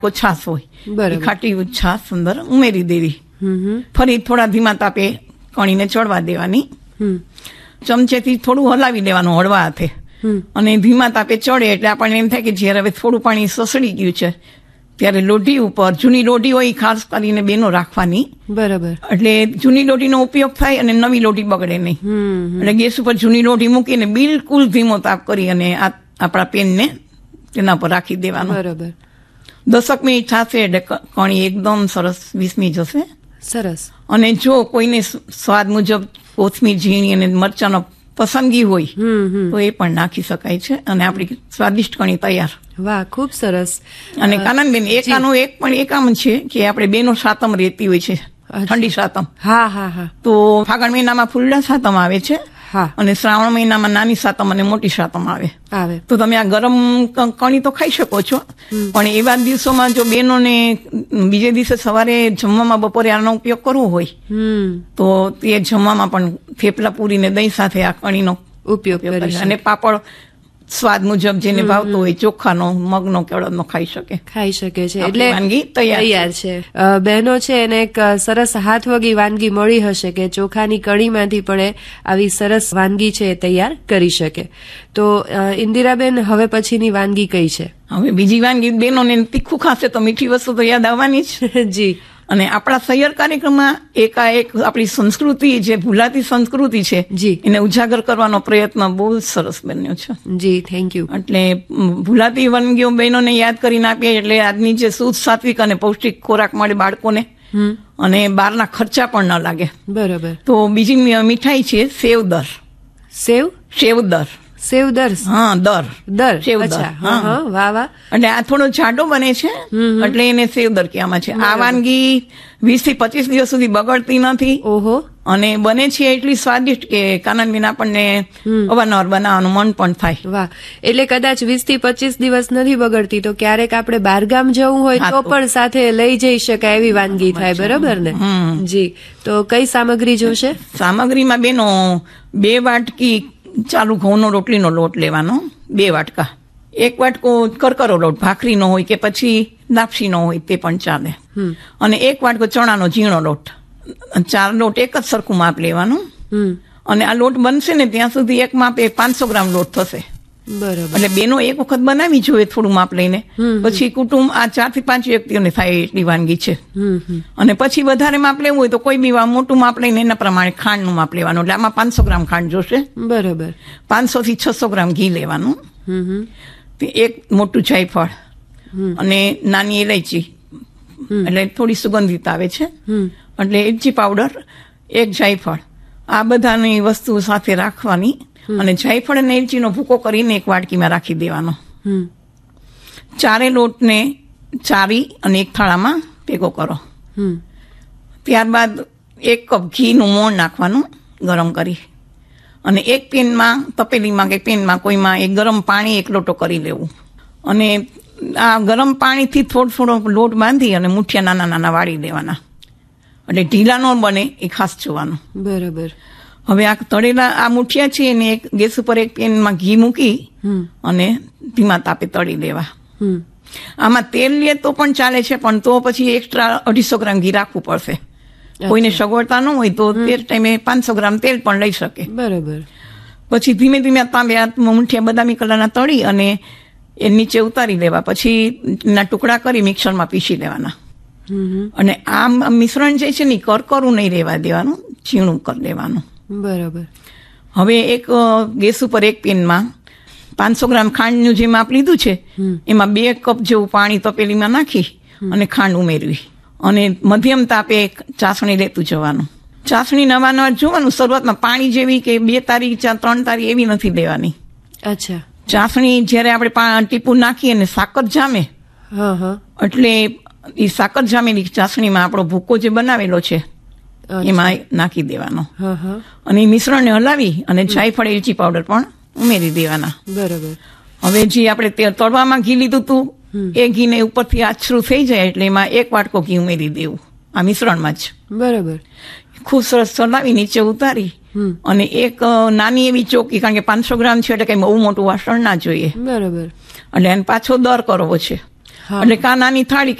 છાશ હોય, ખાટી છાશ અંદર ઉમેરી દેવી. ફરી થોડા ધીમા તાપે કણીને ચડવા દેવાની. ચમચેથી થોડું હલાવી દેવાનું હળવા હાથે, અને ધીમા તાપે ચડે એટલે આપણને એમ થાય કે જ્યારે હવે થોડું પાણી સસડી ગયું છે ત્યારે લોઢી ઉપર, જૂની લોઢી હોય ખાસ કરીને બેનો રાખવાની. બરાબર. એટલે જૂની લોઢીનો ઉપયોગ થાય અને નવી લોઢી બગડે નહીં. એટલે ગેસ ઉપર જૂની લોઢી મૂકીને બિલકુલ ધીમો તાપ કરી અને આપણા પેનને તેના પર રાખી દેવાનું. બરાબર. 10 મિનિટ થશે એટલે કણી એકદમ સરસ વીસમી જશે. સરસ. અને જો કોઈને સ્વાદ મુજબ કોથમીર ઝીણી અને મરચાંનો પસંદગી હોય તો એ પણ નાખી શકાય છે અને આપણી સ્વાદિષ્ટ કણી તૈયાર. વાહ, ખૂબ સરસ. અને કાનનબેન, એકાનું એક પણ એકામ છે કે આપણે બેનો સાતમ રહેતી હોય છે, ઠંડી સાતમ. હા હા હા. તો ફાગણ મહિનામાં ફૂલડા સાતમ આવે છે, અને શ્રાવણ મહિનામાં નાની સાતમ અને મોટી સાતમ આવે. તો તમે આ ગરમ કણી તો ખાઈ શકો છો, પણ એવા દિવસોમાં જો બેનોને બીજે દિવસે સવારે જમવામાં બપોરે આનો ઉપયોગ કરવો હોય તો તે જમવામાં પણ થેપલા પૂરીને દહીં સાથે આ કણીનો ઉપયોગ કરી અને પાપડ સ્વાદ મુજબ જેને ભાવતો હોય ચોખાનો, મગનો કે અડદનો ખાઈ શકે છે. એટલે વાનગી તૈયાર છે. બહેનો છે એને એક સરસ હાથવગી વાનગી મળી હશે કે ચોખાની કણીમાંથી પણ આવી સરસ વાનગી છે તૈયાર કરી શકે. તો ઇન્દિરાબેન, હવે પછીની વાનગી કઈ છે? હવે બીજી વાનગી, બેનોને તીખું ખાશે તો મીઠી વસ્તુ તો યાદ આવવાની જ. જી. અને આપણા સૈયર કાર્યક્રમમાં એકાએક આપણી સંસ્કૃતિ, જે ભૂલાતી સંસ્કૃતિ છે, એને ઉજાગર કરવાનો પ્રયત્ન બહુ સરસ બન્યો છે. જી, થેન્ક યુ. એટલે ભૂલાતી વાનગીઓ બહેનોને યાદ કરીને આપીએ એટલે આજની જે શુદ્ધ, સાત્વિક અને પૌષ્ટિક ખોરાક મળે બાળકોને, અને બહારના ખર્ચા પણ ન લાગે. બરાબર. તો બીજી મીઠાઈ છે સેવદર. સેવદર. સેવદર. હા, દર. સેવદર. વાહ વાહ. એટલે આ થોડો જાડો બને છે એટલે એને સેવદર કહેવામાં છે. આ વાનગી 20 થી 25 દિવસ સુધી બગડતી નથી. ઓહો. અને બને છે એટલી સ્વાદિષ્ટ કે કાનનબેન આપણને અવારનવાર બનાવવાનું મન પણ થાય. વાહ. એટલે કદાચ 20 થી 25 દિવસ નથી બગડતી તો ક્યારેક આપણે બહારગામ જવું હોય તો પણ સાથે લઈ જઈ શકાય એવી વાનગી થાય. બરાબર ને? જી. તો કઈ સામગ્રી જોશે? સામગ્રીમાં બેનો 2 વાટકી ચાલુ ઘઉંનો રોટલીનો લોટ લેવાનો, 2 વાટકા. 1 વાટકો કરકરો લોટ, ભાખરીનો હોય કે પછી લાપસીનો હોય તે પણ ચાલે. અને 1 વાટકો ચણાનો ઝીણો લોટ. 4 લોટ એક જ સરખું માપ લેવાનું. અને આ લોટ બનશે ને ત્યાં સુધી એક માપે 500 ગ્રામ લોટ થશે. બરાબર. એટલે બેનો એક વખત બનાવી જોઈએ થોડું માપ લઈને. પછી કુટુંબ આ 4 થી 5 વ્યક્તિઓને થાય એટલી વાનગી છે. અને પછી વધારે માપ લેવું હોય તો કોઈ બી મોટું માપ લઈને એના પ્રમાણે ખાંડનું માપ લેવાનું. એટલે આમાં 500 ગ્રામ ખાંડ જોશે. બરાબર. 500 થી 600 ગ્રામ ઘી લેવાનું. એક મોટું જાયફળ અને નાની ઇલાયચી, એટલે થોડી સુગંધિત આવે છે. એટલે એલચી પાવડર, 1 જાયફળ, આ બધાની વસ્તુ સાથે રાખવાની. અને જાયફળ અને એલચીનો ભૂકો કરીને 1 વાટકીમાં રાખી દેવાનો. 4 લોટને ચારી અને એક થાળામાં ભેગો કરો. ત્યારબાદ 1 કપ ઘીનું મોણ નાખવાનું ગરમ કરી, અને એક પેનમાં, તપેલીમાં કે પેનમાં કોઈમાં એક ગરમ પાણી 1 લોટો કરી લેવું. અને આ ગરમ પાણીથી થોડો લોટ બાંધી અને મુઠિયા નાના નાના વાળી દેવાના. એટલે ઢીલા ન બને એ ખાસ જોવાનું. બરાબર. હવે આ તળેલા આ મુઠિયા છે એને ગેસ ઉપર એક પેનમાં ઘી મૂકી અને ધીમા તાપે તળી દેવા. આમાં તેલ લે તો પણ ચાલે છે, પણ તો પછી એક્સ્ટ્રા 250 ગ્રામ ઘી રાખવું પડશે. કોઈને સગવડતા ન હોય તો તે ટાઈમે 500 ગ્રામ તેલ પણ લઈ શકે. બરાબર. પછી ધીમે ધીમે તાંબે મુઠિયા બદામી કલરના તળી અને એ નીચે ઉતારી લેવા. પછી એના ટુકડા કરી મિક્સરમાં પીસી લેવાના. અને આ મિશ્રણ જે છે ને કરકરું નહીં રહેવા દેવાનું, ઝીણું કરી દેવાનું. બરાબર. હવે એક ગેસ ઉપર એક પેનમાં 500 ગ્રામ ખાંડનું જે માપ લીધું છે એમાં 2 કપ જેવું પાણી તપેલીમાં નાખી અને ખાંડ ઉમેરવી. અને મધ્યમ તાપે ચાસણી લેતું જવાનું. ચાસણી નવા જોવાનું. શરૂઆતમાં પાણી જેવી કે 2 તારી 3 તારી એવી નથી દેવાની. અચ્છા. ચાસણી જયારે આપણે ટીપું નાખીએ ને સાકર જામે, એટલે એ સાકર જામેલી ચાસણીમાં આપણો ભૂકો જે બનાવેલો છે એમાં નાખી દેવાનો. અને એ મિશ્રણને હલાવી અને જાયફળ, એલચી પાવડર પણ ઉમેરી દેવાના. બરાબર. હવે જે આપણે તળવામાં ઘી લીધું હતું એ ઘીને ઉપરથી આછરું થઈ જાય એટલે એમાં 1 વાટકો ઘી ઉમેરી દેવું આ મિશ્રણમાં જ. બરાબર. ખૂબ સરસ ચલાવી નીચે ઉતારી અને એક નાની એવી ચોકી, કારણ કે 500 ગ્રામ છે એટલે કઈ બહુ મોટું વાસણ ના જોઈએ. બરાબર. એટલે એને પાછો દર કરવો છે. હા. એટલે કા નાની થાળી